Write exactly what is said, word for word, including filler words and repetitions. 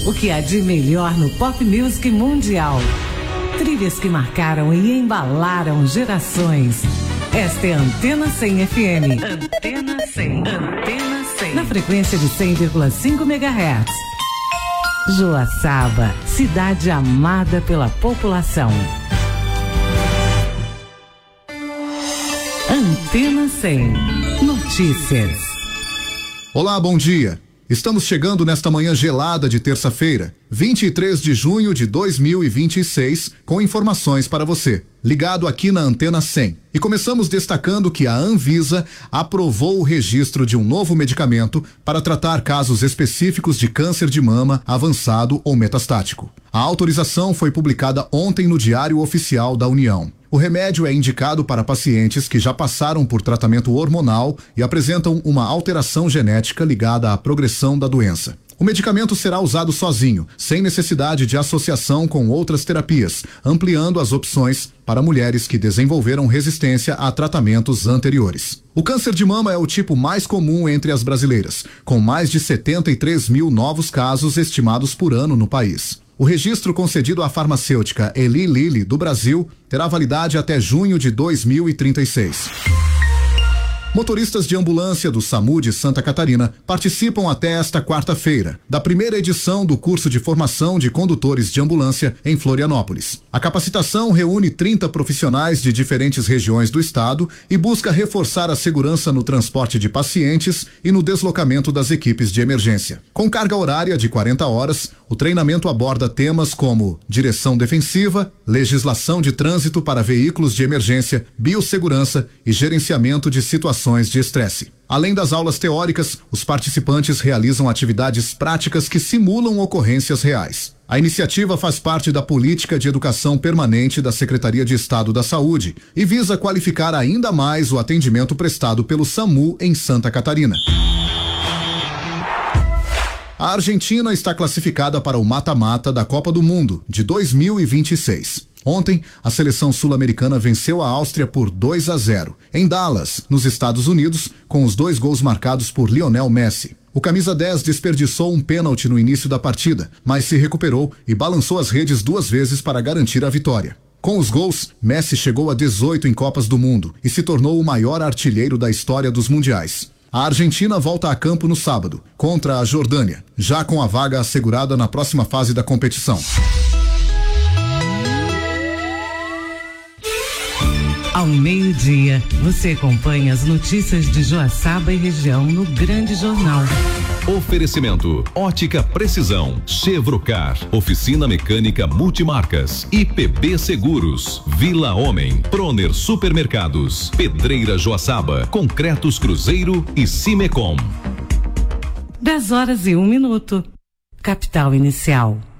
O que há de melhor no pop music mundial. Trilhas que marcaram e embalaram gerações. Esta é a Antena cem F M. Antena cem. Antena cem. Na frequência de cem vírgula cinco megahertz. Joaçaba, cidade amada pela população. Antena cem. Notícias. Olá, bom dia. Estamos chegando nesta manhã gelada de terça-feira, vinte e três de junho de dois mil e vinte e seis, com informações para você, ligado aqui na Antena cem. E começamos destacando que a Anvisa aprovou o registro de um novo medicamento para tratar casos específicos de câncer de mama avançado ou metastático. A autorização foi publicada ontem no Diário Oficial da União. O remédio é indicado para pacientes que já passaram por tratamento hormonal e apresentam uma alteração genética ligada à progressão da doença. O medicamento será usado sozinho, sem necessidade de associação com outras terapias, ampliando as opções para mulheres que desenvolveram resistência a tratamentos anteriores. O câncer de mama é o tipo mais comum entre as brasileiras, com mais de setenta e três mil novos casos estimados por ano no país. O registro concedido à farmacêutica Eli Lilly do Brasil terá validade até junho de dois mil e trinta e seis. Motoristas de ambulância do SAMU de Santa Catarina participam até esta quarta-feira da primeira edição do curso de formação de condutores de ambulância em Florianópolis. A capacitação reúne trinta profissionais de diferentes regiões do estado e busca reforçar a segurança no transporte de pacientes e no deslocamento das equipes de emergência. Com carga horária de quarenta horas, o treinamento aborda temas como direção defensiva, legislação de trânsito para veículos de emergência, biossegurança e gerenciamento de situações de estresse. Além das aulas teóricas, os participantes realizam atividades práticas que simulam ocorrências reais. A iniciativa faz parte da política de educação permanente da Secretaria de Estado da Saúde e visa qualificar ainda mais o atendimento prestado pelo SAMU em Santa Catarina. A Argentina está classificada para o mata-mata da Copa do Mundo de dois mil e vinte e seis. Ontem, a seleção sul-americana venceu a Áustria por dois a zero, em Dallas, nos Estados Unidos, com os dois gols marcados por Lionel Messi. O camisa dez desperdiçou um pênalti no início da partida, mas se recuperou e balançou as redes duas vezes para garantir a vitória. Com os gols, Messi chegou a dezoito em Copas do Mundo e se tornou o maior artilheiro da história dos mundiais. A Argentina volta a campo no sábado, contra a Jordânia, já com a vaga assegurada na próxima fase da competição. Ao meio-dia, você acompanha as notícias de Joaçaba e região no Grande Jornal. Oferecimento: Ótica Precisão, Chevrocar, Oficina Mecânica Multimarcas, I P B Seguros, Vila Homem, Proner Supermercados, Pedreira Joaçaba, Concretos Cruzeiro e Cimecom. dez horas e um minuto. Capital Inicial.